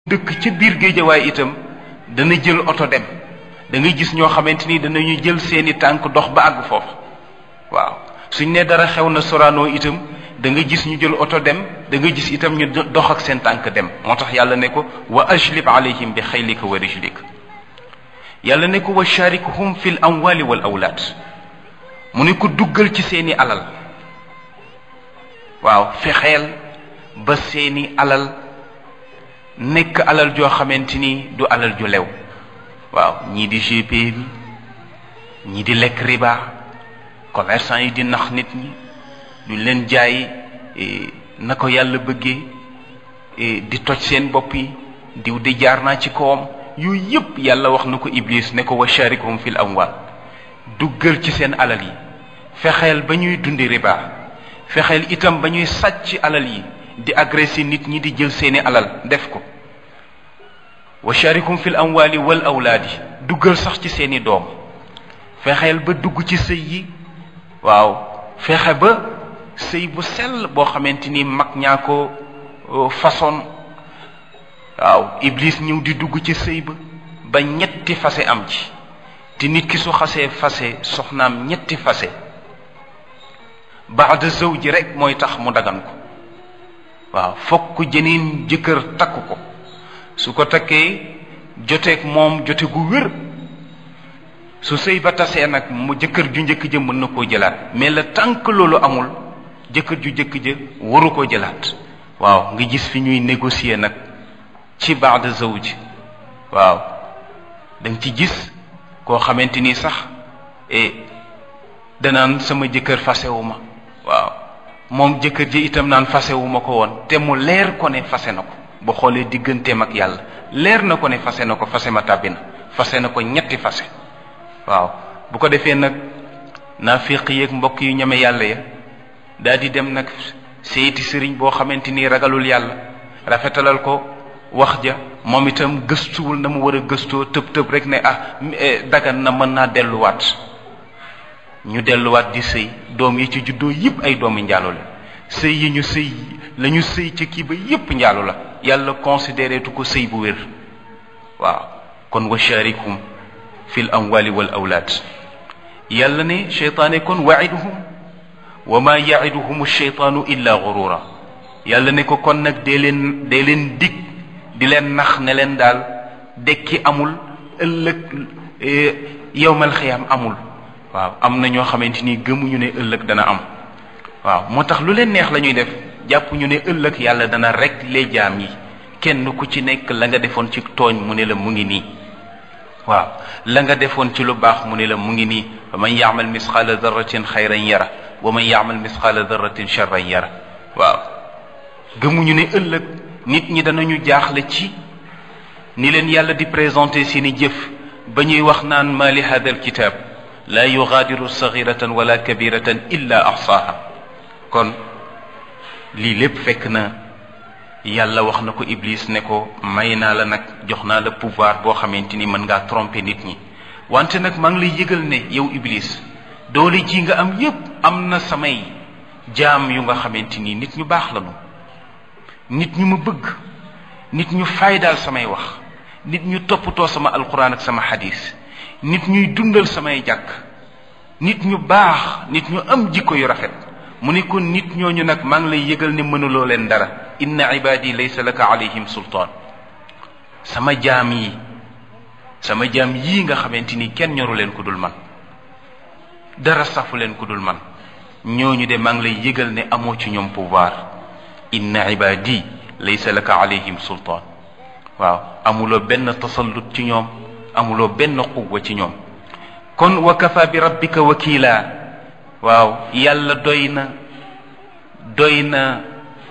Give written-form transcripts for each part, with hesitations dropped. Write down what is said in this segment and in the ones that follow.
dëkk ci biir géejawaay itam dana jël oto dem da ngay gis ñoo xamante ni danañu jël seeni tànk dox ba àgg foofu waaw suñ ne dara xew na Sorano itam da nga gis ñu jël oto dem da nga gis itam ñu dox ak seen tànk dem moo tax yàlla ne ko wa ajlib alayhim bi xaylika wa rijlik yàlla ne ko wa sharikuhum fi l amwali wal awlaad mu ne ko duggal ci seeni alal waaw fexeel ba seeni alal nekk alal joo xamante ni du alal ju lew waaw ñii di GP bi ñii di lekk riba commerçant yi di nax nit ñi duñ leen jaay na ko yàlla bëggee di toj seen bopp yi diw di jaar naa ci kawam yooyu yëpp yàlla wax na ko Iblis ne ko wa sharikhum fil amwal duggal ci seen alal yi fexeel ba ñuy dundi riba fexeel itam ba ñuy sàcc alal yi di agressé nit ñi di jël seeni alal def ko wa sharikhum fil amwali wal awlaadi duggal sax ci seeni doom fexeel ba dugg ci sëy yi waaw fexe ba sëy bu sell boo xamante ni mag ñaa ko façon waaw Iblis ñëw di dugg ci sëy ba ñetti fase am ci te nit ki su xasee fase soxnaam ñetti fase baada zawji rek mooy tax mu dagan ko waaw fokk jeneen jëkkër takk ko su ko takkee joteeg moom jote gu wér su sëy ba tasee nag mu jëkkër ju njëkk ja mën na koo jëlaat mais le tant que loolu amul jëkkër ju njëkk ja waru koo jëlaat waaw nga gis fi ñuy négocier nag ci baada zawji waaw da nga ci gis koo xamante ni sax danaan sama jëkkër fasewu ma waaw moom jëkkër ji itam naan fasewu ma ko woon te mu leer ko ne fase na ko ba xoolee digganteem ak yàlla leer na ko ne fase na ko fase ma tàbbi na fase na ko ñetti fase waaw bu ko defee nag naafiq yeeg mbokk yu ñeme yàlla ya daal di dem nag seeti sëriñ boo xamante ni ragalul yàlla rafetalal ko wax ja moom itam gëstuwul na mu war a gëstoo tëb rek ne dagan na mën naa delluwaat ñu delluwaat di sëy doom yi ci juddoo yëpp ay doomi njaalo la sëy yi ñu sëy la ñu sëy ca kii ba yëpp njaalo la yàlla considéré tu ko sëy bu wér waaw kon wa sharikum fil amwali wal awlaad yàlla ne cheytaane kon waiduhum wa ma yaiduhum cheytaanu illa gurura yàlla ne ko kon nag dee leen dig di leen nax ne leen daal dekki amul ëllëg yowmal xiyaam amul waaw am na ñoo xamante ni gëmuñu ne ëllëg dana am waaw moo tax lu leen neex la ñuy def jàpp ñu ne ëllëg yàlla dana rek les jaam yi kenn ku ci nekk la nga defoon ci tooñ mu ne la mu ngi nii waaw la nga defoon ci lu baax mu ne la mu ngi nii wa man yaamal misqaala darratin xayran yara wa man yaamal misqaala darratin charran yara waaw gëmuñu ne ëllëg nit ñi danañu jaaxle ci ni leen yàlla di présenté seeni jëf ba ñuy wax naan ma li hada alkitab la yugaadiru saxiratan wala kabiratan illa ahsaaha kon lii lépp fekk na yàlla wax na ko Iblis ne ko may naa la nag jox naa la pouvoir boo xamante ni mën ngaa tromper nit ñi wante nag maa ngi lay yëgal ne yow Iblis doole ji nga am yépp am na samay jaam yu nga xamante ni nit ñu baax lañu nit ñu ma bëgg nit ñu faydaal samay wax nit ñu toppatoo sama alquran ak sama xadis nit ñuy dundal samay jàkk nit ñu baax nit ñu am jikko yu rafet mu ne ko nit ñooñu nag maa ngi lay yëgal ne mënuloo leen dara inna ibadi laysa laka alayhim sultaan sama jaam yii nga xamante ni kenn ñoru leen ku dul man dara safu leen ku dul man ñooñu de maa ngi lay yëgal ne amoo ci ñoom pouvoir inna ibadi laysa laka alayhim sultaan waaw amuloo benn tasallut ci ñoom amuloo benn quwwa ci ñoom kon wa kafa bi rabbika wakila waaw yàlla doy na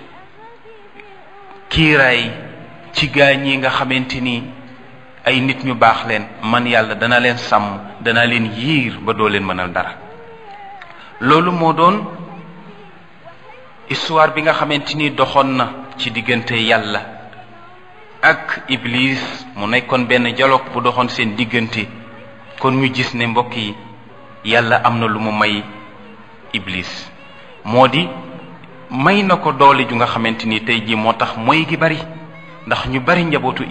kiiraay ci gaañ yi nga xamante ni ay nit ñu baax leen man yàlla dana leen sàmm dana leen yiir ba doo leen mënal dara loolu moo doon histoire bi nga xamante ni doxoon na ci diggante yàlla ak Iblis mu nekkoon benn dialogue bu doxoon seen diggante kon ñu gis ne mbokk yi yàlla am na lu mu may Iblis moo di may na ko doole ju nga xamante ni tey jii moo tax mooy gi bari ndax ñu bari njabootu